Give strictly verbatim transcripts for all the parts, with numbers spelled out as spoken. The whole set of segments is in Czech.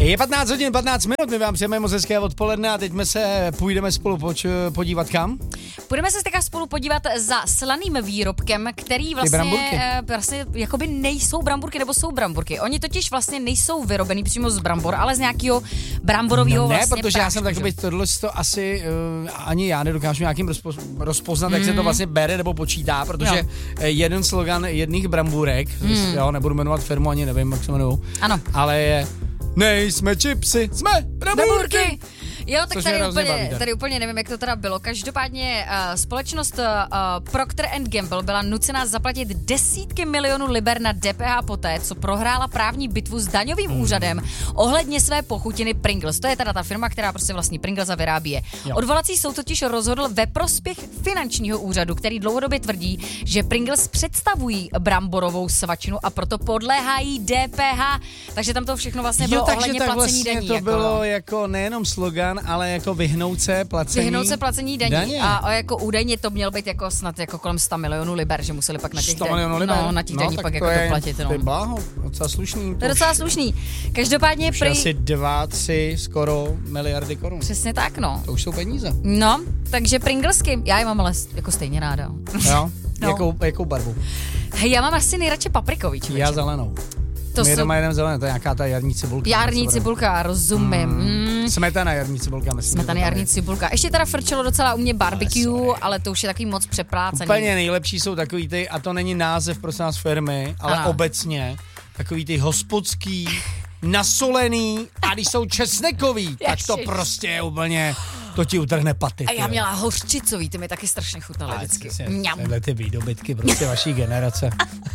Je patnáct hodin, patnáct minut, my vám přejeme moc hezké odpoledne a teď my se půjdeme spolu poč- podívat kam? Budeme se teďka spolu podívat za slaným výrobkem, který vlastně, vlastně jakoby nejsou bramburky, nebo jsou bramburky. Oni totiž vlastně nejsou vyrobený přímo z brambor, ale z nějakého bramborového no ne, vlastně protože prášku, já jsem takový, tohle to asi uh, ani já nedokážu nějakým rozpo- rozpoznat, mm. jak se to vlastně bere nebo počítá, protože jo. jeden slogan jedných brambůrek, mm. jo, nebudu jmenovat firmu, ani nevím, jak se jmenují, ano. ale je nejsme čipsy, jsme brambůrky. Jo, tak tady úplně, tady úplně nevím, jak to teda bylo. Každopádně uh, společnost uh, Procter and Gamble byla nucená zaplatit desítky milionů liber na D P H poté, co prohrála právní bitvu s daňovým mm. úřadem ohledně své pochutiny Pringles. To je teda ta firma, která prostě vlastní Pringles a vyrábí je. Jo. Odvolací soud totiž rozhodl ve prospěch finančního úřadu, který dlouhodobě tvrdí, že Pringles představují bramborovou svačinu a proto podléhají D P H. Takže tam to všechno vlastně bylo jo, ohledně placení vlastně daní. To jako, bylo jako nejenom slogan, ale jako vyhnout se placení Vyhnout se placení daní. daně. A, a jako údajně to měl být jako snad jako kolem sto milionů liber, že museli pak na těch, sto milionů liber? No, na těch no, daní pak to jako je, doplatit. No. To je bláho, docela slušný. To je docela slušný. Každopádně už prý... asi dva, tři, skoro miliardy korun. Přesně tak, no. To už jsou peníze. No, takže Pringlesky, já je mám ale jako stejně ráda. Jo? No. Jakou, jakou barvu? Já mám asi nejradši paprikový, člověče. Já zelenou. To My jsou... doma jedeme zelené, to je nějaká ta jarní cibulka. Jarní cibulka, rozumím. Mm. Mm. Smetana jarní cibulka, myslím. Smetana jarní cibulka. Ještě teda frčelo docela u mě barbecue, ale, ale to už je takový moc přeplácený. Úplně nejlepší jsou takový ty, a to není název prosím nás firmy, ale ano. obecně, takový ty hospodský, nasolený, a když jsou česnekový, tak to prostě je úplně... To ti utrhne paty. A já měla hořčicový, ty mi taky strašně chutnaly vždycky. Mňam. Tyhle ty výdobytky prostě vaší generace.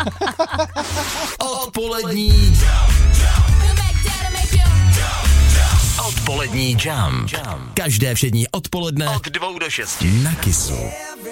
Odpolední Odpolední jam. Každé všední odpoledne od dvou do šesti na Kissu.